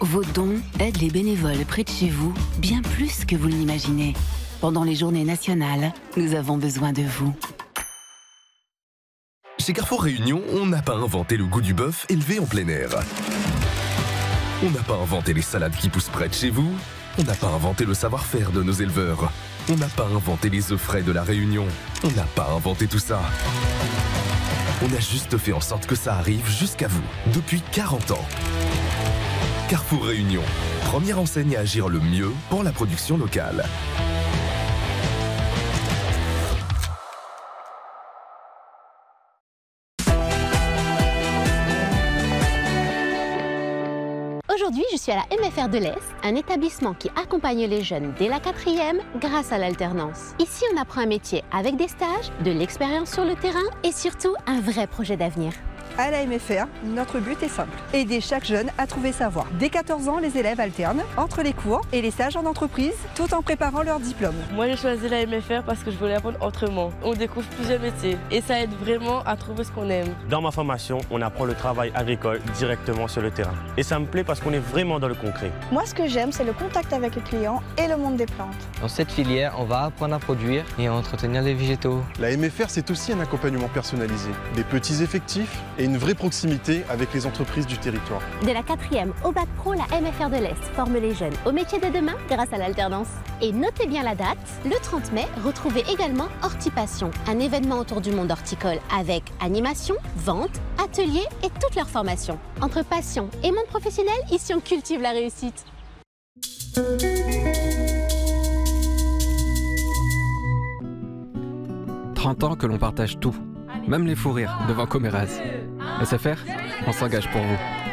Vos dons aident les bénévoles près de chez vous, bien plus que vous ne l'imaginez. Pendant les journées nationales, nous avons besoin de vous. Chez Carrefour Réunion, on n'a pas inventé le goût du bœuf élevé en plein air. On n'a pas inventé les salades qui poussent près de chez vous. On n'a pas inventé le savoir-faire de nos éleveurs. On n'a pas inventé les œufs frais de la Réunion. On n'a pas inventé tout ça. On a juste fait en sorte que ça arrive jusqu'à vous, depuis 40 ans. Carrefour Réunion, première enseigne à agir le mieux pour la production locale. Aujourd'hui, je suis à la MFR de l'Est, un établissement qui accompagne les jeunes dès la 4e grâce à l'alternance. Ici, on apprend un métier avec des stages, de l'expérience sur le terrain et surtout un vrai projet d'avenir. À la MFR, notre but est simple, aider chaque jeune à trouver sa voie. Dès 14 ans, les élèves alternent entre les cours et les stages en entreprise, tout en préparant leur diplôme. Moi, j'ai choisi la MFR parce que je voulais apprendre autrement. On découvre plusieurs métiers et ça aide vraiment à trouver ce qu'on aime. Dans ma formation, on apprend le travail agricole directement sur le terrain. Et ça me plaît parce qu'on est vraiment dans le concret. Moi, ce que j'aime, c'est le contact avec les clients et le monde des plantes. Dans cette filière, on va apprendre à produire et à entretenir les végétaux. La MFR, c'est aussi un accompagnement personnalisé, des petits effectifs et une vraie proximité avec les entreprises du territoire. Dès la 4e au Bac Pro, la MFR de l'Est forme les jeunes au métier de demain grâce à l'alternance. Et notez bien la date, le 30 mai, retrouvez également Hortipassion, un événement autour du monde horticole avec animation, vente, ateliers et toutes leurs formations. Entre passion et monde professionnel, ici on cultive la réussite. 30 ans que l'on partage tout, même les fous rires devant Coméraz. SFR, on s'engage pour vous.